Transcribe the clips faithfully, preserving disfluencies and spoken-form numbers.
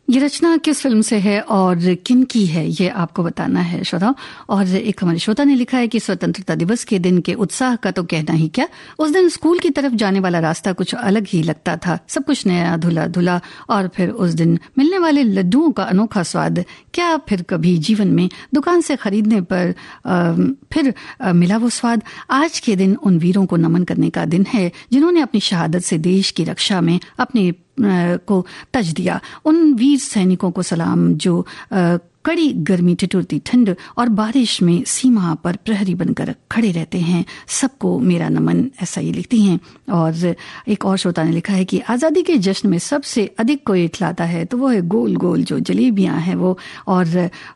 ये रचना किस फिल्म से है और किन की है, ये आपको बताना है श्रोताओं। और एक हमारे श्रोता ने लिखा है कि स्वतंत्रता दिवस के दिन के उत्साह का तो कहना ही क्या। उस दिन स्कूल की तरफ जाने वाला रास्ता कुछ अलग ही लगता था, सब कुछ नया धुला धुला। और फिर उस दिन मिलने वाले लड्डुओं का अनोखा स्वाद, क्या फिर कभी जीवन में दुकान से खरीदने पर आ, फिर आ, मिला वो स्वाद। आज के दिन उन वीरों को नमन करने का दिन है जिन्होंने अपनी शहादत से देश की रक्षा में अपने को तज दिया। उन वीर सैनिकों को सलाम जो आ, कड़ी गर्मी, ठिठुरती ठंड और बारिश में सीमा पर प्रहरी बनकर खड़े रहते हैं। सबको मेरा नमन, ऐसा ये लिखती हैं। और एक और श्रोता ने लिखा है कि आज़ादी के जश्न में सबसे अधिक कोई इठलाता है तो वो है गोल गोल जो जलेबियां हैं वो। और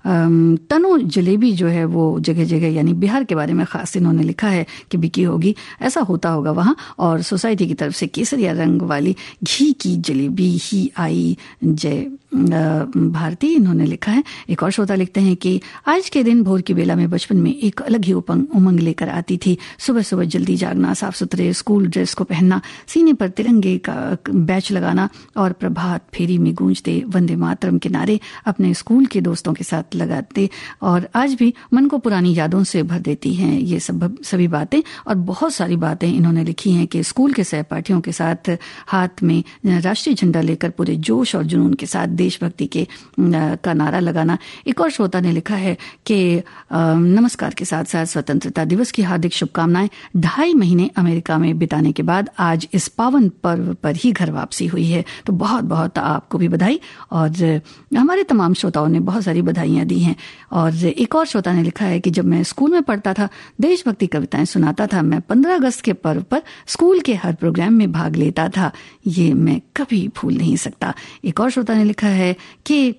तनो जलेबी जो है वो जगह जगह, यानी बिहार के बारे में खास इन्होंने लिखा है कि बिकी होगी, ऐसा होता होगा वहाँ। और सोसाइटी की तरफ से केसरिया रंग वाली घी की जलेबी ही आई, जय भारती, इन्होंने लिखा है। एक और श्रोता लिखते हैं कि आज के दिन भोर की बेला में बचपन में एक अलग ही उमंग लेकर आती थी। सुबह सुबह जल्दी जागना, साफ सुथरे स्कूल ड्रेस को पहनना, सीने पर तिरंगे का बैच लगाना और प्रभात फेरी में गूंजते वंदे मातरम के नारे अपने स्कूल के दोस्तों के साथ लगाते। और आज भी मन को पुरानी यादों से भर देती हैं ये सब सभी बातें। और बहुत सारी बातें इन्होंने लिखी हैं कि स्कूल के सहपाठियों के साथ हाथ में राष्ट्रीय झंडा लेकर पूरे जोश और जुनून के साथ देशभक्ति के का नारा लगाना। एक और श्रोता ने लिखा है कि नमस्कार के साथ साथ स्वतंत्रता दिवस की हार्दिक शुभकामनाएं। ढाई महीने अमेरिका में बिताने के बाद आज इस पावन पर्व पर ही घर वापसी हुई है, तो बहुत बहुत आपको भी बधाई। और हमारे तमाम श्रोताओं ने बहुत सारी बधाइयां दी हैं। और एक और श्रोता ने लिखा है कि जब मैं स्कूल में पढ़ता था, देशभक्ति कविताएं सुनाता था, मैं पंद्रह अगस्त के पर्व पर स्कूल के हर प्रोग्राम में भाग लेता था, ये मैं कभी भूल नहीं सकता। एक और श्रोता ने लिखा है कि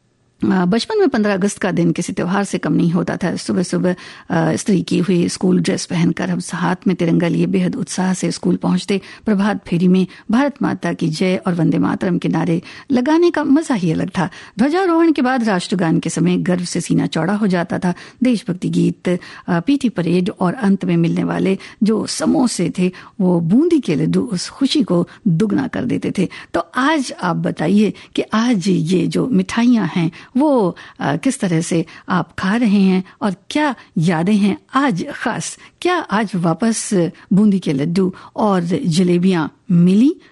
बचपन में पंद्रह अगस्त का दिन किसी त्योहार से कम नहीं होता था। सुबह सुबह स्त्री की हुई स्कूल ड्रेस पहनकर हम हाथ में तिरंगा लिए बेहद उत्साह से स्कूल पहुंचते। प्रभात फेरी में भारत माता की जय और वंदे मातरम के नारे लगाने का मजा ही अलग था। ध्वजारोहण के बाद राष्ट्रगान के समय गर्व से सीना चौड़ा हो जाता था। देशभक्ति गीत, पीटी परेड और अंत में मिलने वाले जो समोसे थे वो बूंदी के लड्डू उस खुशी को दुगना कर देते थे। तो आज आप बताइए कि आज ये जो मिठाइयां हैं वो आ, किस तरह से आप खा रहे हैं और क्या यादें हैं आज खास। क्या आज वापस बूंदी के लड्डू और जलेबियां मिली